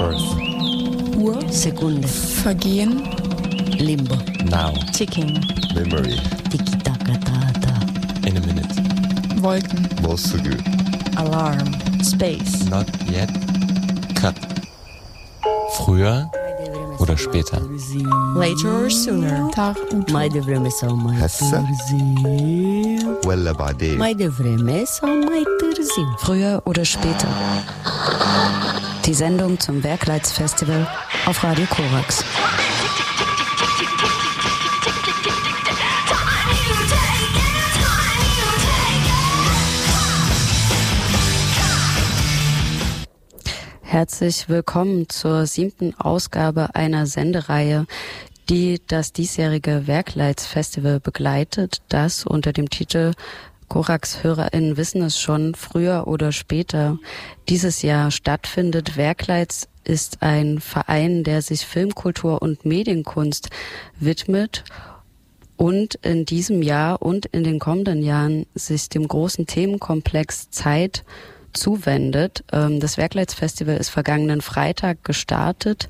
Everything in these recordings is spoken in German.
Earth. Uhr. Sekunde. Vergehen. Limbo. Now. Ticking. Memory. Tiki-taka-taka. In a minute. Wolken. もうすぐ Alarm. Space. Not yet. Cut. Früher oder später? Later or sooner. Tag und Mai devreme sau mai هسه târziu. ولا بعدين Mai devreme sau mai târziu. Früher oder später. Die Sendung zum Werkleitsfestival auf Radio Korax. Herzlich willkommen zur 7. Ausgabe einer Sendereihe, die das diesjährige Werkleitsfestival begleitet, das unter dem Titel Korax-HörerInnen wissen es schon, früher oder später dieses Jahr stattfindet. Werkleits ist ein Verein, der sich Filmkultur und Medienkunst widmet und in diesem Jahr und in den kommenden Jahren sich dem großen Themenkomplex Zeit zuwendet. Das Werkleitsfestival ist vergangenen Freitag gestartet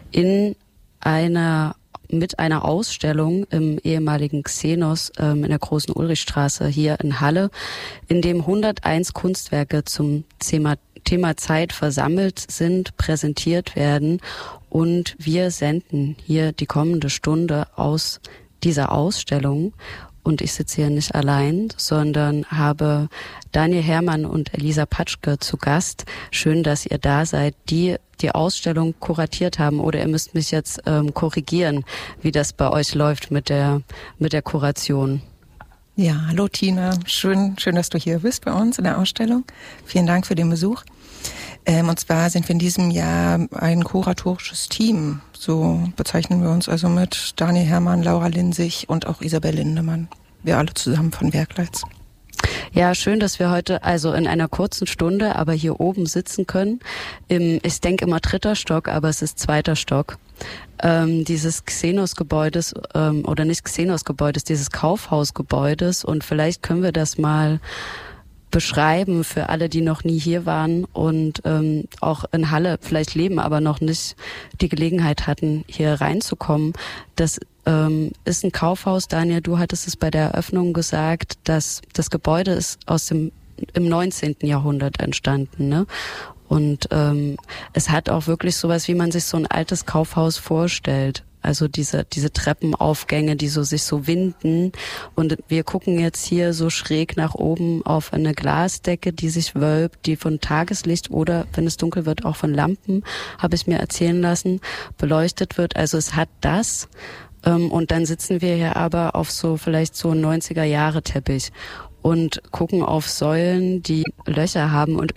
mit einer Ausstellung im ehemaligen Xenos in der Großen Ulrichstraße hier in Halle, in dem 101 Kunstwerke zum Thema Zeit versammelt sind, präsentiert werden, und wir senden hier die kommende Stunde aus dieser Ausstellung. Und ich sitze hier nicht allein, sondern habe Daniel Herrmann und Elisa Patschke zu Gast. Schön, dass ihr da seid, die die Ausstellung kuratiert haben. Oder ihr müsst mich jetzt korrigieren, wie das bei euch läuft mit der Kuration. Ja, hallo Tina. Schön, dass du hier bist bei uns in der Ausstellung. Vielen Dank für den Besuch. Und zwar sind wir in diesem Jahr ein kuratorisches Team. So bezeichnen wir uns also mit Daniel Herrmann, Laura Linsig und auch Isabel Lindemann. Wir alle zusammen von Werkleits. Ja, schön, dass wir heute also in einer kurzen Stunde aber hier oben sitzen können. Ich denke immer 3. Stock, aber es ist 2. Stock. Dieses Xenos-Gebäudes, oder nicht Xenos-Gebäudes, dieses Kaufhausgebäudes. Und vielleicht können wir das mal beschreiben für alle, die noch nie hier waren und auch in Halle vielleicht leben, aber noch nicht die Gelegenheit hatten, hier reinzukommen. Das ist ein Kaufhaus. Daniel, du hattest es bei der Eröffnung gesagt, dass das Gebäude ist im 19. Jahrhundert entstanden, ne? Und es hat auch wirklich sowas, wie man sich so ein altes Kaufhaus vorstellt. Also diese Treppenaufgänge, die sich so winden. Und wir gucken jetzt hier so schräg nach oben auf eine Glasdecke, die sich wölbt, die von Tageslicht oder, wenn es dunkel wird, auch von Lampen, habe ich mir erzählen lassen, beleuchtet wird. Also es hat das. Und dann sitzen wir hier aber auf vielleicht so 90er-Jahre-Teppich und gucken auf Säulen, die Löcher haben und